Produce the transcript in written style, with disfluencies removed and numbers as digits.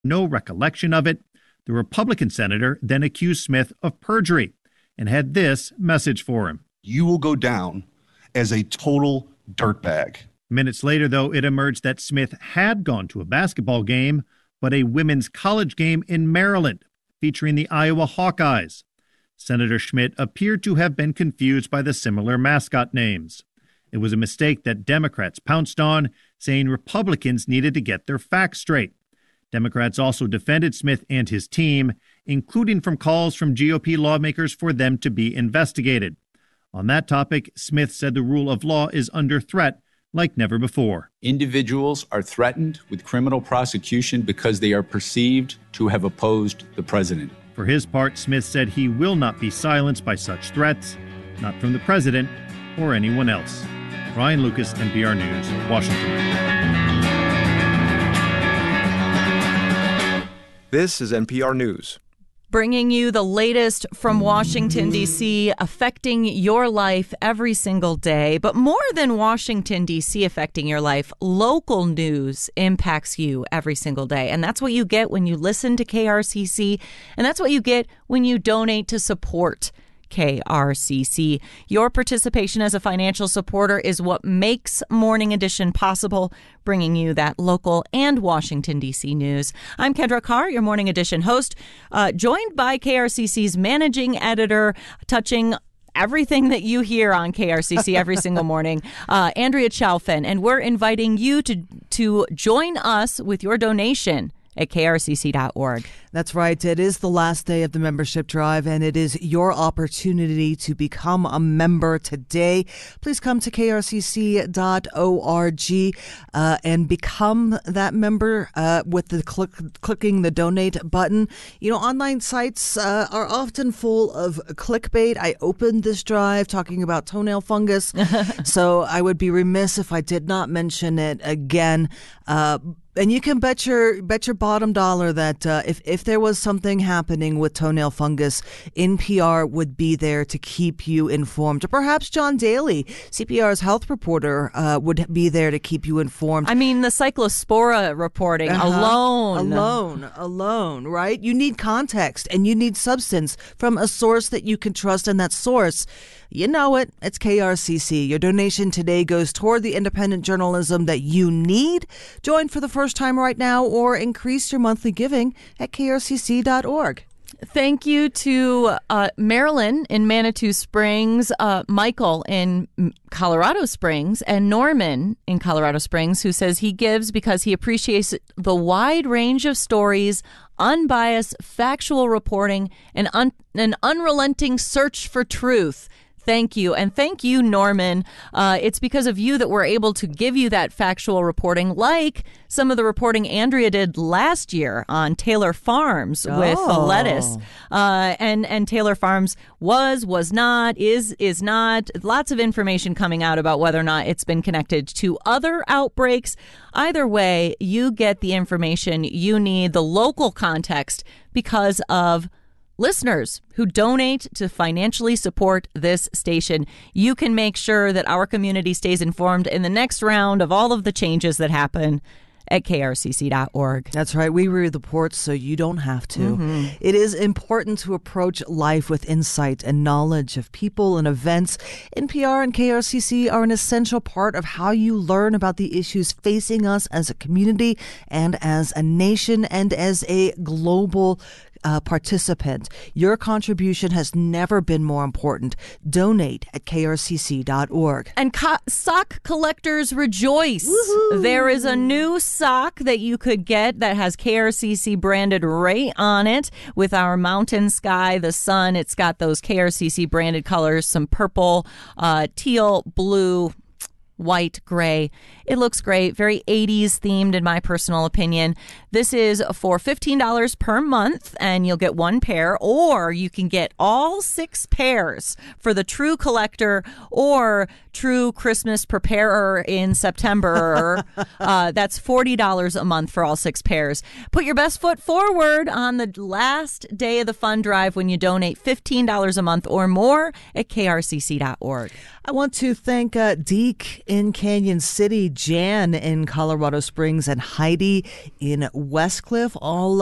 no recollection of it. The Republican senator then accused Smith of perjury and had this message for him. You will go down as a total dirtbag. Minutes later, though, it emerged that Smith had gone to a basketball game, but a women's college game in Maryland featuring the Iowa Hawkeyes. Senator Schmidt appeared to have been confused by the similar mascot names. It was a mistake that Democrats pounced on, saying Republicans needed to get their facts straight. Democrats also defended Smith and his team, including from calls from GOP lawmakers for them to be investigated. On that topic, Smith said the rule of law is under threat like never before. Individuals are threatened with criminal prosecution because they are perceived to have opposed the president. For his part, Smith said he will not be silenced by such threats, not from the president or anyone else. Ryan Lucas, NPR News, Washington. This is NPR News. Bringing you the latest from Washington, D.C., affecting your life every single day. But more than Washington, D.C. affecting your life, local news impacts you every single day. And that's what you get when you listen to KRCC. And that's what you get when you donate to support KRCC. Your participation as a financial supporter is what makes Morning Edition possible, bringing you that local and Washington, D.C. news. I'm Kendra Carr, your Morning Edition host, joined by KRCC's managing editor, touching everything that you hear on KRCC every single morning, Andrea Chalfin. And we're inviting you to join us with your donation at krcc.org. That's right. It is the last day of the membership drive, and it is your opportunity to become a member today. Please come to krcc.org and become that member with the clicking the donate button. You know, online sites are often full of clickbait. I opened this drive talking about toenail fungus, so I would be remiss if I did not mention it again. And you can bet your bottom dollar that if there was something happening with toenail fungus, NPR would be there to keep you informed. Or perhaps John Daly, CPR's health reporter, would be there to keep you informed. I mean, the cyclospora reporting alone, right? You need context and you need substance from a source that you can trust, and that source, you know it, it's KRCC. Your donation today goes toward the independent journalism that you need. Join for the first time right now or increase your monthly giving at krcc.org. Thank you to Marilyn in Manitou Springs, Michael in Colorado Springs, and Norman in Colorado Springs, who says he gives because he appreciates the wide range of stories, unbiased, factual reporting, and an unrelenting search for truth. Thank you. And thank you, Norman. It's because of you that we're able to give you that factual reporting, like some of the reporting Andrea did last year on Taylor Farms with the lettuce. And Taylor Farms was not, is not. Lots of information coming out about whether or not it's been connected to other outbreaks. Either way, you get the information you need, the local context, because of listeners who donate to financially support this station. You can make sure that our community stays informed in the next round of all of the changes that happen at krcc.org. That's right. We read the reports so you don't have to. Mm-hmm. It is important to approach life with insight and knowledge of people and events. NPR and KRCC are an essential part of how you learn about the issues facing us as a community and as a nation and as a global participant. Your contribution has never been more important. Donate at krcc.org. And sock collectors rejoice. Woo-hoo. There is a new sock that you could get that has KRCC branded right on it with our mountain sky, the sun. It's got those KRCC branded colors, some purple, teal, blue, white, gray. It looks great. Very 80s themed in my personal opinion. This is for $15 per month and you'll get one pair, or you can get all 6 pairs for the true collector or true Christmas preparer in September. That's $40 a month for all 6 pairs. Put your best foot forward on the last day of the fund drive when you donate $15 a month or more at krcc.org. I want to thank Deke in Canyon City, Jan in Colorado Springs, and Heidi in Westcliff, all